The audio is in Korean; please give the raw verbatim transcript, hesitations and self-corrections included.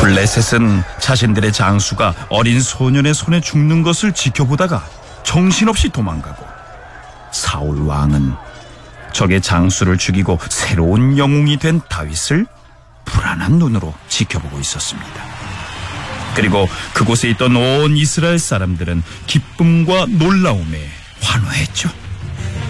블레셋은 자신들의 장수가 어린 소년의 손에 죽는 것을 지켜보다가 정신없이 도망가고, 사울 왕은 적의 장수를 죽이고 새로운 영웅이 된 다윗을 불안한 눈으로 지켜보고 있었습니다. 그리고 그곳에 있던 온 이스라엘 사람들은 기쁨과 놀라움에 환호했죠.